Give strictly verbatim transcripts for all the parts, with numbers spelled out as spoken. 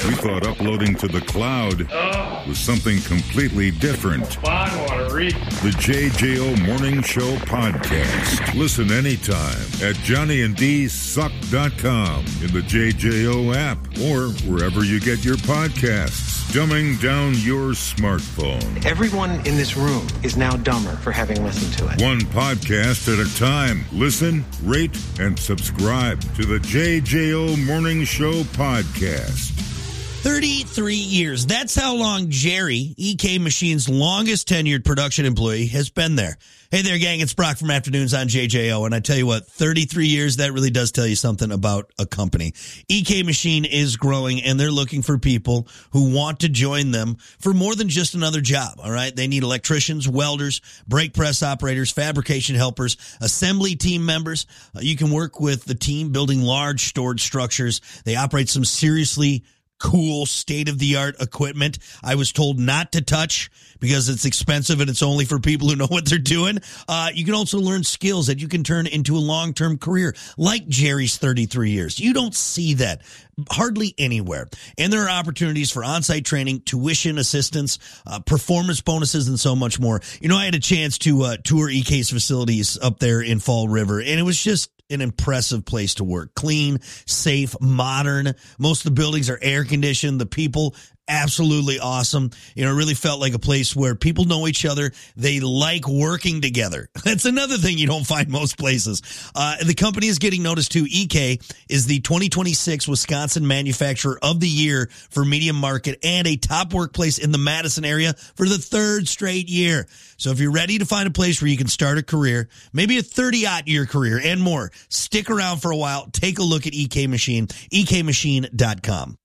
We thought uploading to the cloud Oh, was something completely different. fine water, read. The J J O Morning Show podcast. Listen anytime at johnny and d suck dot com, in the J J O app, or wherever you get your podcasts. Dumbing down your smartphone. Everyone in this room is now dumber for having listened to it. One podcast at a time. Listen, rate, and subscribe to the J J O Morning Show podcast. thirty-three years. That's how long Jerry, E K Machine's longest tenured production employee, has been there. Hey there, gang. It's Brock from Afternoons on J J O. And I tell you what, thirty-three years, that really does tell you something about a company. E K Machine is growing, and they're looking for people who want to join them for more than just another job, all right? They need electricians, welders, brake press operators, fabrication helpers, assembly team members. Uh, you can work with the team building large storage structures. They operate some seriously cool state-of-the-art equipment I was told not to touch because it's expensive and it's only for people who know what they're doing. Uh, you can also learn skills that you can turn into a long-term career, like Jerry's thirty-three years. You don't see that hardly anywhere. And there are opportunities for on-site training, tuition assistance, uh, performance bonuses, and so much more. You know, I had a chance to uh, tour E K's facilities up there in Fall River, and it was just an impressive place to work. Clean, safe, modern. Most of the buildings are air conditioned. The people, absolutely awesome. You know, it really felt like a place where people know each other. They like working together. That's another thing you don't find most places. Uh, the company is getting noticed too. E K is the twenty twenty-six Wisconsin Manufacturer of the Year for Medium Market and a top workplace in the Madison area for the third straight year. So if you're ready to find a place where you can start a career, maybe a thirty-odd year career and more, stick around for a while. Take a look at E K Machine, E K machine dot com.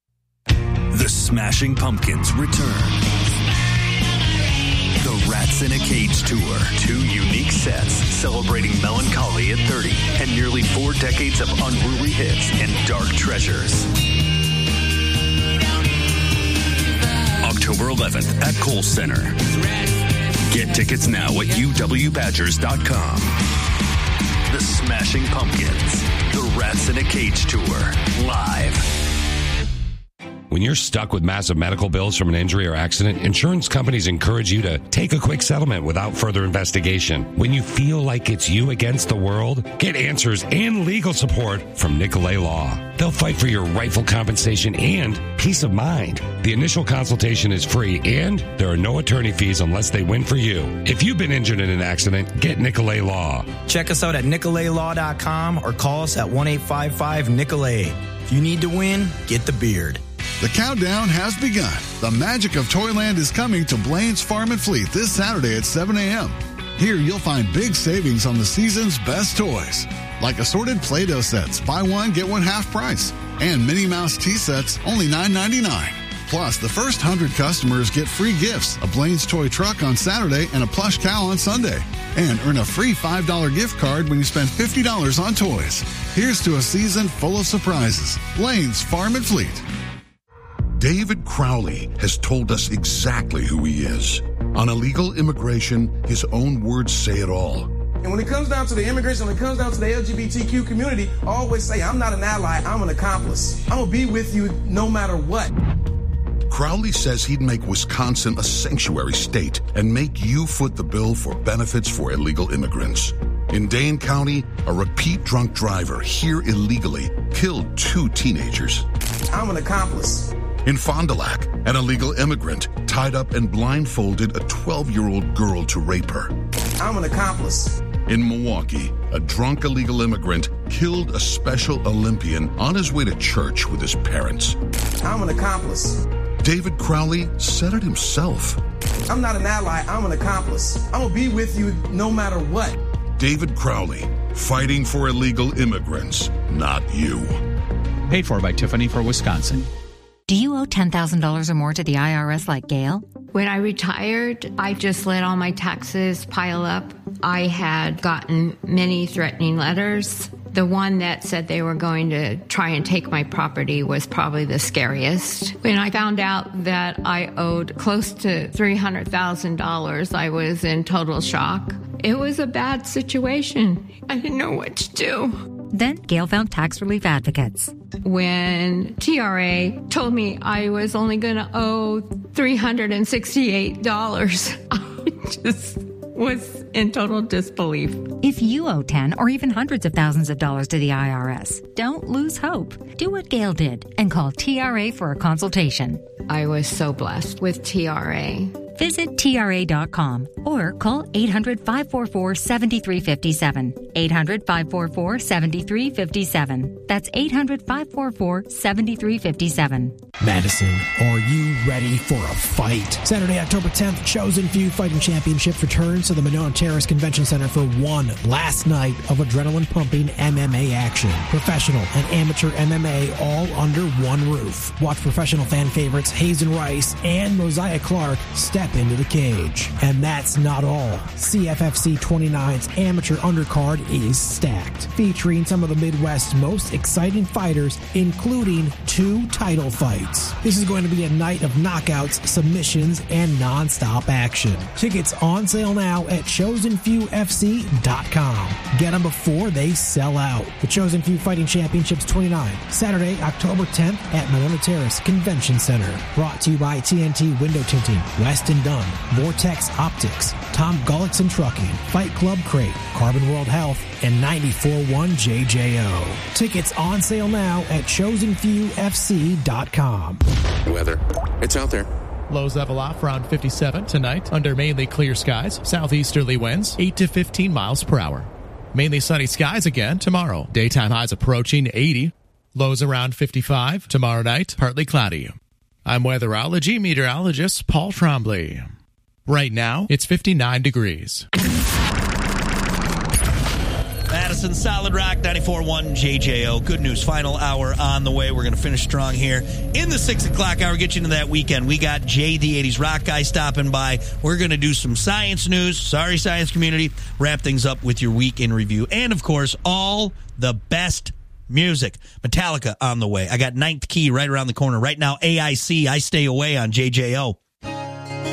The Smashing Pumpkins return. The Rats in a Cage Tour. Two unique sets celebrating melancholy at thirty and nearly four decades of unruly hits and dark treasures. October eleventh at Kohl Center. Get tickets now at u w badgers dot com. The Smashing Pumpkins. The Rats in a Cage Tour. Live. When you're stuck with massive medical bills from an injury or accident, insurance companies encourage you to take a quick settlement without further investigation. When you feel like it's you against the world, get answers and legal support from Nicolay Law. They'll fight for your rightful compensation and peace of mind. The initial consultation is free, and there are no attorney fees unless they win for you. If you've been injured in an accident, get Nicolay Law. Check us out at nicolay law dot com or call us at one eight five five Nicolay. If you need to win, get the beard. The countdown has begun. The magic of Toyland is coming to Blaine's Farm and Fleet this Saturday at seven a.m. Here you'll find big savings on the season's best toys, like assorted Play-Doh sets, buy one, get one half price, and Minnie Mouse tea sets, only nine ninety-nine. Plus, the first one hundred customers get free gifts, a Blaine's toy truck on Saturday and a plush cow on Sunday. And earn a free five dollars gift card when you spend fifty dollars on toys. Here's to a season full of surprises. Blaine's Farm and Fleet. David Crowley has told us exactly who he is. On illegal immigration, his own words say it all. And when it comes down to the immigration, when it comes down to the L G B T Q community, I always say, I'm not an ally, I'm an accomplice. I'm going to be with you no matter what. Crowley says he'd make Wisconsin a sanctuary state and make you foot the bill for benefits for illegal immigrants. In Dane County, a repeat drunk driver here illegally killed two teenagers. I'm an accomplice. In Fond du Lac, an illegal immigrant tied up and blindfolded a twelve-year-old girl to rape her. I'm an accomplice. In Milwaukee, a drunk illegal immigrant killed a Special Olympian on his way to church with his parents. I'm an accomplice. David Crowley said it himself. I'm not an ally, I'm an accomplice. I'm going to be with you no matter what. David Crowley, fighting for illegal immigrants, not you. Paid for by Tiffany for Wisconsin. Do you owe ten thousand dollars or more to the I R S like Gail? When I retired, I just let all my taxes pile up. I had gotten many threatening letters. The one that said they were going to try and take my property was probably the scariest. When I found out that I owed close to three hundred thousand dollars, I was in total shock. It was a bad situation. I didn't know what to do. Then Gail found tax relief advocates. When T R A told me I was only going to owe three hundred sixty-eight dollars, I just was in total disbelief. If you owe ten or even hundreds of thousands of dollars to the I R S, don't lose hope. Do what Gail did and call T R A for a consultation. I was so blessed with T R A. Visit T R A dot com or call eight hundred, five four four, seven three five seven. eight hundred, five four four, seven three five seven. That's eight hundred, five four four, seven three five seven. Madison, are you ready for a fight? Saturday, October tenth, Chosen Few Fighting Championships returns to the Monona Terrace Convention Center for one last night of adrenaline-pumping M M A action. Professional and amateur M M A all under one roof. Watch professional fan favorites Hazen Rice and Mosiah Clark step into the cage. And that's not all. C F F C twenty-nine's amateur undercard is stacked, featuring some of the Midwest's most exciting fighters, including two title fights. This is going to be a night of knockouts, submissions, and non-stop action. Tickets on sale now at chosen few f c dot com. Get them before they sell out. The Chosen Few Fighting Championships twenty-nine, Saturday, October tenth at Monona Terrace Convention Center. Brought to you by T N T Window Tinting, West and Dunn, Vortex Optics, Tom Gullickson Trucking, Fight Club Crate, Carbon World Health, and ninety-four point one J J O. Tickets on sale now at chosen few f c dot com. Weather. It's out there. Lows level off around fifty-seven tonight under mainly clear skies. Southeasterly winds eight to fifteen miles per hour. Mainly sunny skies again tomorrow. Daytime highs approaching eighty. Lows around fifty-five. Tomorrow night, partly cloudy. I'm weatherology meteorologist Paul Trombley. Right now, it's fifty-nine degrees. Madison, Solid Rock, ninety-four point one J J O. Good news. Final hour on the way. We're going to finish strong here. In the six o'clock hour, get you into that weekend. We got Jay, the eighties Rock Guy, stopping by. We're going to do some science news. Sorry, science community. Wrap things up with your week in review. And, of course, all the best music. Metallica on the way. I got Ninth Key right around the corner. Right now, A I C, I Stay Away on J J O.